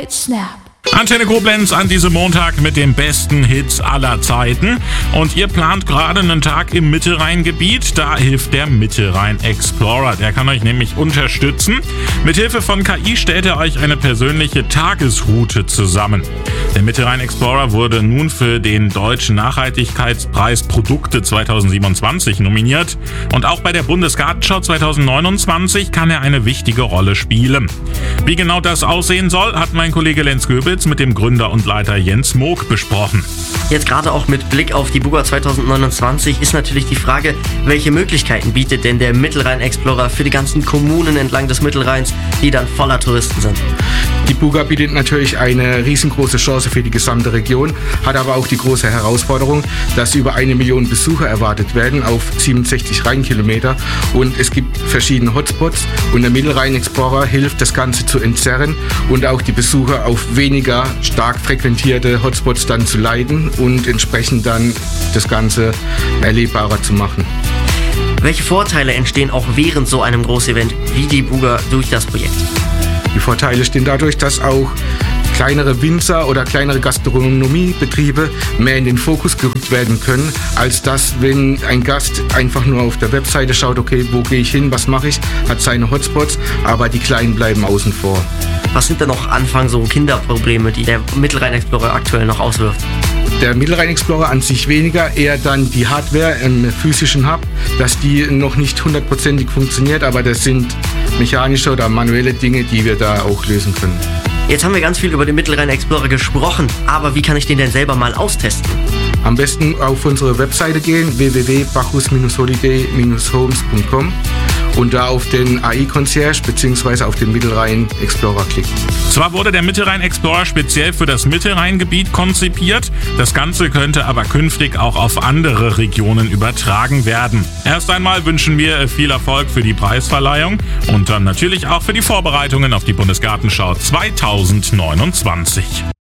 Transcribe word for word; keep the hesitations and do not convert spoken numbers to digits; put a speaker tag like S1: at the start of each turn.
S1: Snap.
S2: Antenne Koblenz an diesem Montag mit den besten Hits aller Zeiten. Und ihr plant gerade einen Tag im Mittelrheingebiet. Da hilft der Mittelrhein Explorer. Der kann euch nämlich unterstützen. Mithilfe von K I stellt er euch eine persönliche Tagesroute zusammen. Der Mittelrhein Explorer wurde nun für den Deutschen Nachhaltigkeitspreis Produkte zweitausendsiebenundzwanzig nominiert. Und auch bei der Bundesgartenschau zweitausendneunundzwanzig kann er eine wichtige Rolle spielen. Wie genau das aussehen soll, hat mein Kollege Lenz Göbitz mit dem Gründer und Leiter Jens Moog besprochen.
S3: Jetzt gerade auch mit Blick auf die Buga zweitausendneunundzwanzig ist natürlich die Frage, welche Möglichkeiten bietet denn der Mittelrhein Explorer für die ganzen Kommunen entlang des Mittelrheins, die dann voller Touristen sind?
S4: Die Buga bietet natürlich eine riesengroße Chance für die gesamte Region, hat aber auch die große Herausforderung, dass über eine Million Besucher erwartet werden auf siebenundsechzig Rheinkilometer und es gibt verschiedene Hotspots und der Mittelrhein Explorer hilft, das Ganze zu entzerren und auch die Besucher auf weniger stark frequentierte Hotspots dann zu leiten und entsprechend dann das Ganze erlebbarer zu machen.
S3: Welche Vorteile entstehen auch während so einem Großevent wie die Buga durch das Projekt?
S4: Die Vorteile stehen dadurch, dass auch kleinere Winzer oder kleinere Gastronomiebetriebe mehr in den Fokus gerückt werden können, als das, wenn ein Gast einfach nur auf der Webseite schaut, okay, wo gehe ich hin, was mache ich, hat seine Hotspots, aber die Kleinen bleiben außen vor.
S3: Was sind denn noch Anfang so Kinderprobleme, die der Mittelrhein Explorer aktuell noch auswirft?
S4: Der Mittelrhein Explorer an sich weniger, eher dann die Hardware im physischen Hub, dass die noch nicht hundertprozentig funktioniert, aber das sind mechanische oder manuelle Dinge, die wir da auch lösen können.
S3: Jetzt haben wir ganz viel über den Mittelrhein Explorer gesprochen, aber wie kann ich den denn selber mal austesten?
S4: Am besten auf unsere Webseite gehen, w w w punkt bacchus Bindestrich holiday Bindestrich homes punkt com und da auf den A I-Concierge bzw. auf den Mittelrhein Explorer klicken.
S2: Zwar wurde der Mittelrhein Explorer speziell für das Mittelrheingebiet konzipiert, das Ganze könnte aber künftig auch auf andere Regionen übertragen werden. Erst einmal wünschen wir viel Erfolg für die Preisverleihung und dann natürlich auch für die Vorbereitungen auf die Bundesgartenschau zweitausendneunundzwanzig.